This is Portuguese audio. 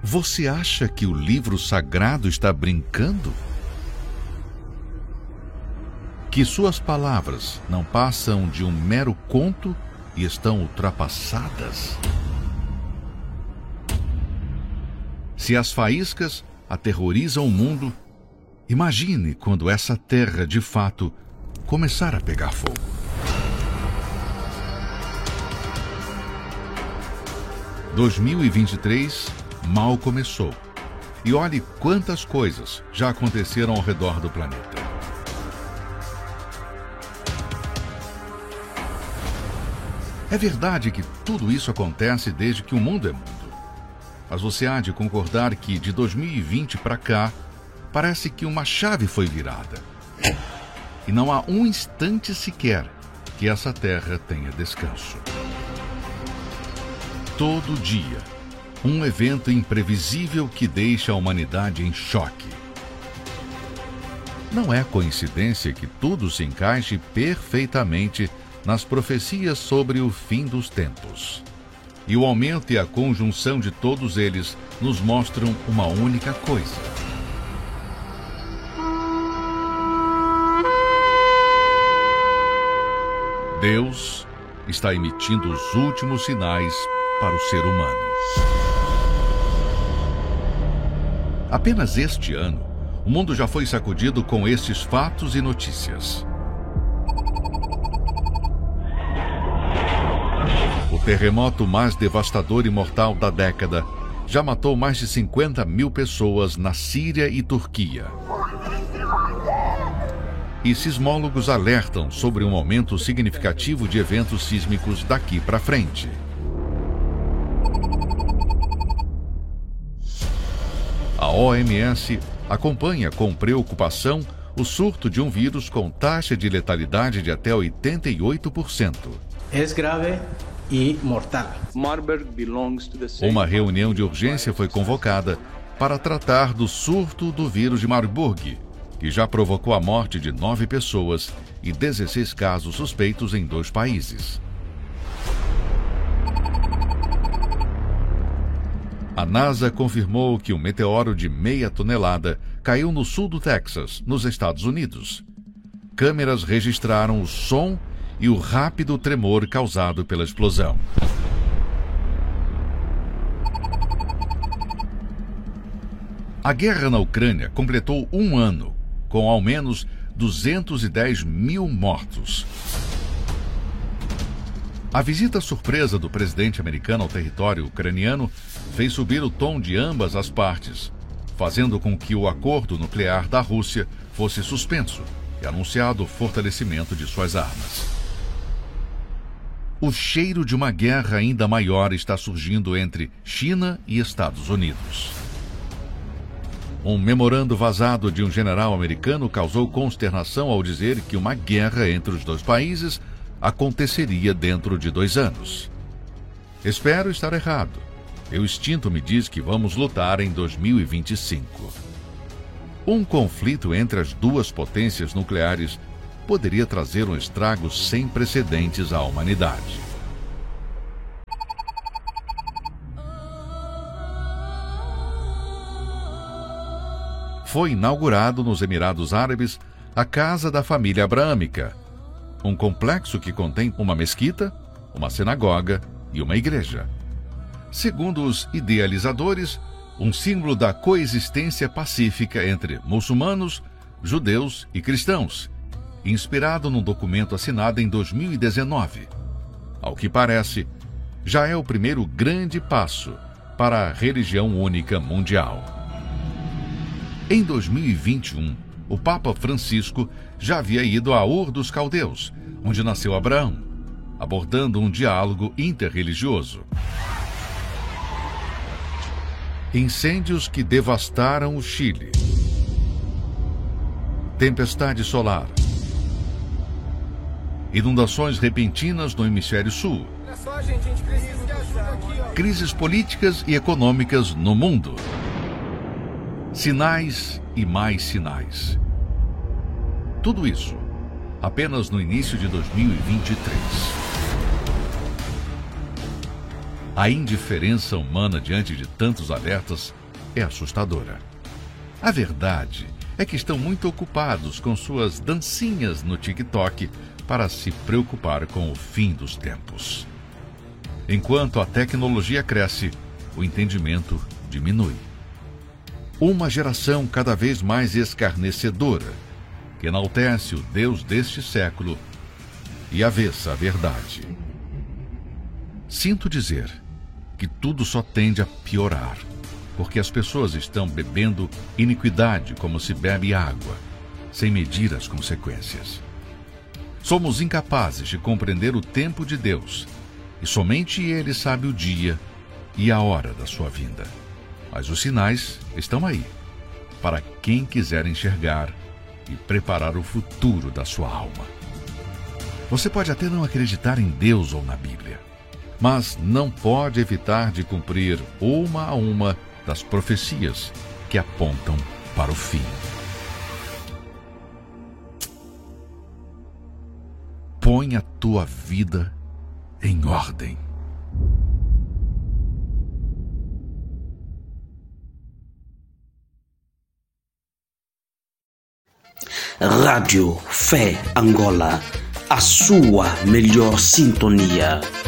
Você acha que o livro sagrado está brincando? Que suas palavras não passam de um mero conto e estão ultrapassadas? Se as faíscas aterrorizam o mundo, imagine quando essa terra, de fato, começar a pegar fogo. – 2023 mal começou. E olhe quantas coisas já aconteceram ao redor do planeta. É verdade que tudo isso acontece desde que o mundo é mundo. Mas você há de concordar que de 2020 para cá, parece que uma chave foi virada. E não há um instante sequer que essa terra tenha descanso. Todo dia, um evento imprevisível que deixa a humanidade em choque. Não é coincidência que tudo se encaixe perfeitamente nas profecias sobre o fim dos tempos. E o aumento e a conjunção de todos eles nos mostram uma única coisa. Deus está emitindo os últimos sinais para o ser humano. Apenas este ano, o mundo já foi sacudido com estes fatos e notícias. O terremoto mais devastador e mortal da década já matou mais de 50 mil pessoas na Síria e Turquia. E sismólogos alertam sobre um aumento significativo de eventos sísmicos daqui para frente. A OMS acompanha com preocupação o surto de um vírus com taxa de letalidade de até 88%. É grave e mortal. Uma reunião de urgência foi convocada para tratar do surto do vírus de Marburg, que já provocou a morte de 9 pessoas e 16 casos suspeitos em 2 países. A NASA confirmou que um meteoro de meia tonelada caiu no sul do Texas, nos Estados Unidos. Câmeras registraram o som e o rápido tremor causado pela explosão. A guerra na Ucrânia completou um ano, com ao menos 210 mil mortos. A visita surpresa do presidente americano ao território ucraniano fez subir o tom de ambas as partes, fazendo com que o acordo nuclear da Rússia fosse suspenso e anunciado o fortalecimento de suas armas. O cheiro de uma guerra ainda maior está surgindo entre China e Estados Unidos. Um memorando vazado de um general americano causou consternação ao dizer que uma guerra entre os 2 países aconteceria dentro de 2 anos. Espero estar errado. Meu instinto me diz que vamos lutar em 2025. Um conflito entre as 2 potências nucleares poderia trazer um estrago sem precedentes à humanidade. Foi inaugurado nos Emirados Árabes a Casa da Família Abraâmica, um complexo que contém uma mesquita, uma sinagoga e uma igreja. Segundo os idealizadores, um símbolo da coexistência pacífica entre muçulmanos, judeus e cristãos, inspirado num documento assinado em 2019. Ao que parece, já é o primeiro grande passo para a religião única mundial. Em 2021, o Papa Francisco já havia ido a Ur dos Caldeus, onde nasceu Abraão, abordando um diálogo interreligioso. Incêndios que devastaram o Chile. Tempestade solar. Inundações repentinas no hemisfério sul. Crises políticas e econômicas no mundo. Sinais e mais sinais. Tudo isso apenas no início de 2023. A indiferença humana diante de tantos alertas é assustadora. A verdade é que estão muito ocupados com suas dancinhas no TikTok para se preocupar com o fim dos tempos. Enquanto a tecnologia cresce, o entendimento diminui. Uma geração cada vez mais escarnecedora, que enaltece o Deus deste século e avessa a verdade. Sinto dizer que tudo só tende a piorar, porque as pessoas estão bebendo iniquidade como se bebe água, sem medir as consequências. Somos incapazes de compreender o tempo de Deus, e somente Ele sabe o dia e a hora da sua vinda. Mas os sinais estão aí, para quem quiser enxergar e preparar o futuro da sua alma. Você pode até não acreditar em Deus ou na Bíblia, mas não pode evitar de cumprir uma a uma das profecias que apontam para o fim. Põe a tua vida em ordem. Rádio Fé Angola, a sua melhor sintonia.